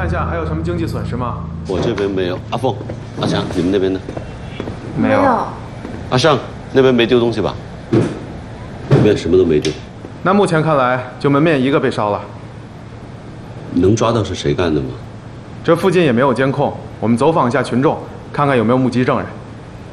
看一下还有什么经济损失吗？ 我这边没有。阿凤、阿强，你们那边呢？ 没有。 阿尚，那边没丢东西吧？那边什么都没丢。 那目前看来，就门面一个被烧了。 能抓到是谁干的吗？ 这附近也没有监控，我们走访一下群众，看看有没有目击证人。